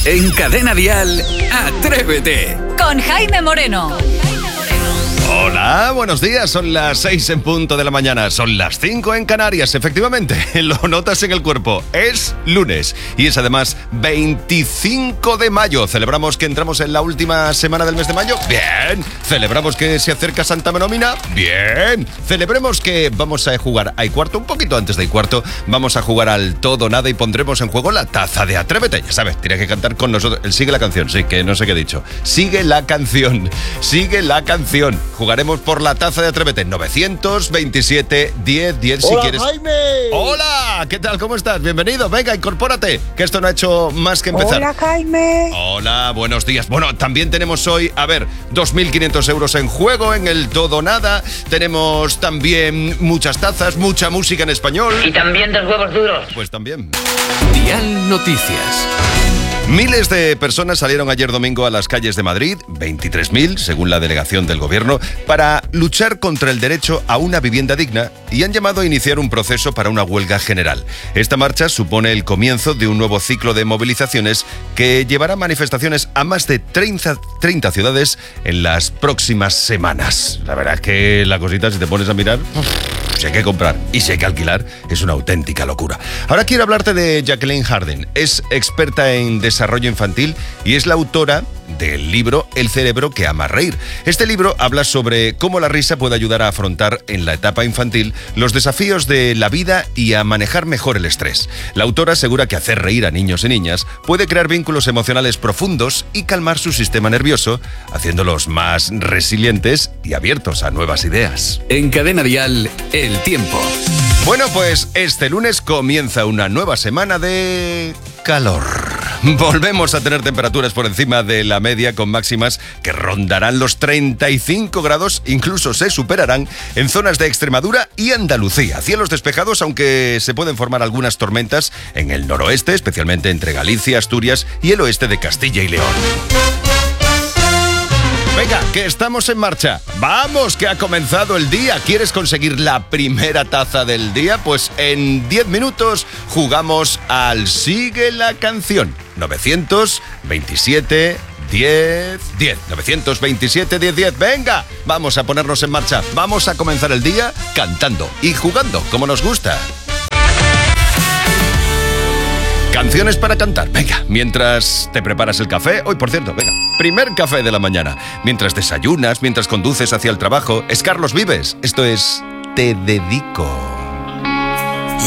En Cadena Dial, Atrévete. Con Jaime Moreno. Hola, buenos días, son las 6 en punto de la mañana, son las 5 en Canarias, efectivamente, lo notas en el cuerpo, es lunes y es además 25 de mayo, celebramos que entramos en la última semana del mes de mayo, bien, celebramos que se acerca Santa Menómina, bien, celebremos que vamos a jugar a cuarto, un poquito antes de cuarto, vamos a jugar al todo o nada y pondremos en juego la taza de Atrévete, ya sabes, tienes que cantar con nosotros, sigue la canción, sí, que no sé qué he dicho, sigue la canción, jugaremos por la taza de Atrévete. 927 10 10 si quieres. Jaime. Hola, ¿qué tal? ¿Cómo estás? Bienvenido, venga, incorpórate, que esto no ha hecho más que empezar. Hola, Jaime. Hola, buenos días. Bueno, también tenemos hoy, 2.500 euros en juego en el todo o nada. Tenemos también muchas tazas, mucha música en español. Y también 2 huevos duros. Pues también. Dial Noticias. Miles de personas salieron ayer domingo a las calles de Madrid, 23.000, según la delegación del gobierno, para luchar contra el derecho a una vivienda digna y han llamado a iniciar un proceso para una huelga general. Esta marcha supone el comienzo de un nuevo ciclo de movilizaciones que llevará manifestaciones a más de 30 ciudades en las próximas semanas. La verdad es que la cosita, si te pones a mirar, si hay que comprar y si hay que alquilar, es una auténtica locura. Ahora quiero hablarte de Jacqueline Harden. Es experta en desarrollo infantil y es la autora del libro El cerebro que ama reír. Este libro habla sobre cómo la risa puede ayudar a afrontar en la etapa infantil los desafíos de la vida y a manejar mejor el estrés. La autora asegura que hacer reír a niños y niñas puede crear vínculos emocionales profundos y calmar su sistema nervioso, haciéndolos más resilientes y abiertos a nuevas ideas. En Cadena Dial, el tiempo. Bueno, pues este lunes comienza una nueva semana de calor. Volvemos a tener temperaturas por encima de la media con máximas que rondarán los 35 grados, incluso se superarán en zonas de Extremadura y Andalucía. Cielos despejados, aunque se pueden formar algunas tormentas en el noroeste, especialmente entre Galicia, Asturias y el oeste de Castilla y León. Venga, que estamos en marcha. ¡Vamos, que ha comenzado el día! ¿Quieres conseguir la primera taza del día? Pues en 10 minutos jugamos al Sigue la Canción. 927 10 10. 927 10 10. ¡Venga! Vamos a ponernos en marcha. Vamos a comenzar el día cantando y jugando, como nos gusta. Canciones para cantar, venga, mientras te preparas el café, hoy por cierto, venga, primer café de la mañana, mientras desayunas, mientras conduces hacia el trabajo, es Carlos Vives, esto es Te Dedico.